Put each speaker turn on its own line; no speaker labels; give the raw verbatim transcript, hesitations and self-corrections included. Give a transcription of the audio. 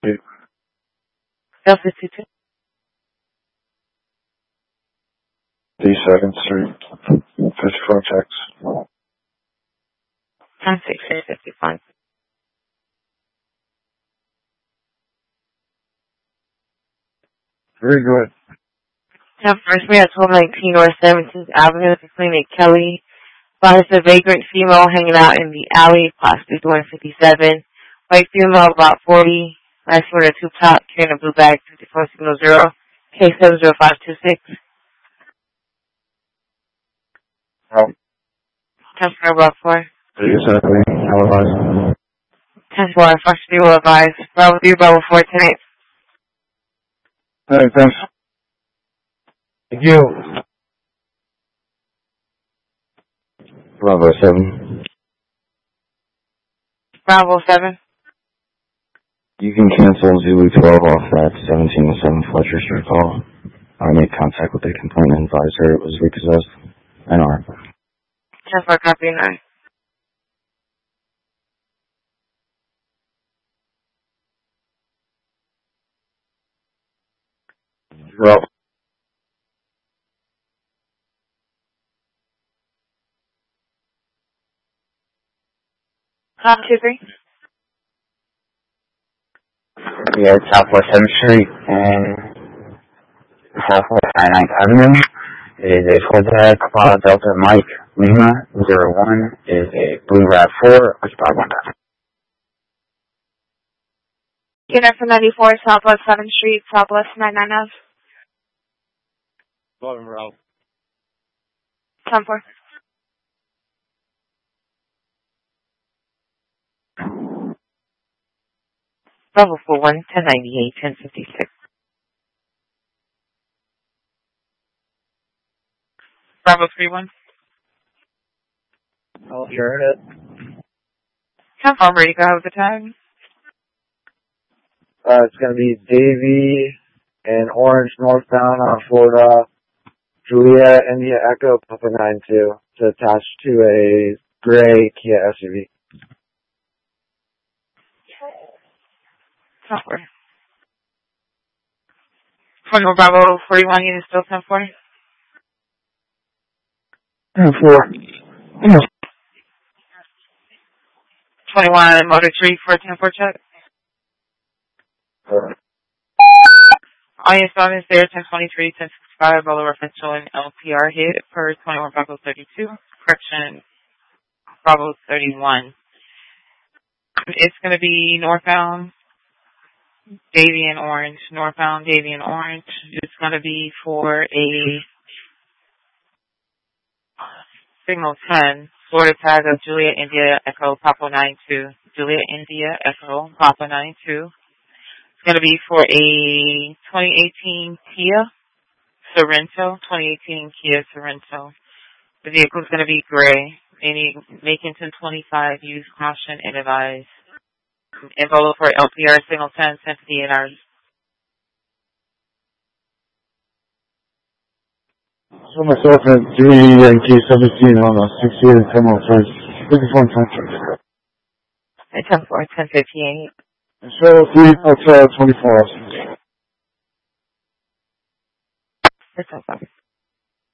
Delta two two.
D-second Street, fifty-four checks.
ten six fifty-five.
Very good.
ten first, we have twelve nineteen North seventeenth Avenue between a Kelly. Finds a vagrant female hanging out in the alley, possibly doing fifty-seven. White female, about forty. Last word, a tube top, carrying a blue bag, fifty-four signal zero. K seven zero five two six.
Um,
ten four, about four.
exactly. Televised.
ten four, Fox three will advise. Bravo three, Bravo four, ten eight.
All right, thanks. Thank you. Bravo seven.
Bravo seven.
You can cancel Zulu twelve off that seventeen oh seven Fletcher Street call. I made contact with the complainant and advised her it was repossessed. N R.
ten four, copy nine.
Well.
Top two three.
We are Southwest seventh Street and Southwest ninety-ninth Avenue. It is a Forza Kappa Delta Mike Lima zero one. It is a Blue RAV four, occupied one time.
Unit for ninety-four, Southwest seventh Street, Southwest ninety-nine Ave.
eleven Bravo.
ten four. Bravo four one, ten ninety-eight, ten fifty-six. Bravo three one.
Oh, you heard it.
ten four, ready to go with the time?
Uh, it's going to be Davy and Orange northbound on Florida, Juliet, India Echo, Papa nine two. It's attached to a gray Kia S U V.
ten four. twenty-one Bravo forty-one, unit still ten four.
ten four.
twenty-one Motor Tree for ten four check.
Uh,
All your installments there, ten twenty-three, ten sixty-five, all the reference showing L P R hit per twenty-one Bravo thirty-two. Correction, Bravo thirty-one. It's going to be northbound Davy and Orange. Northbound Davy and Orange. It's going to be for a signal ten. Florida tag of Juliet India Echo Papa nine two. Juliet India Echo Papa nine two. It's going to be for a twenty eighteen Kia Sorento. twenty eighteen Kia Sorento. The vehicle is going to be gray. Any making ten twenty-five. Use caution and advise. Envelope for L P R signal ten sent to D N R.
So myself at three and K seventeen on a sixty-eight and ten oh first. fifty-four country.
ten four, ten fifty-eight.
So three hotel twenty-four hours.
That's awesome.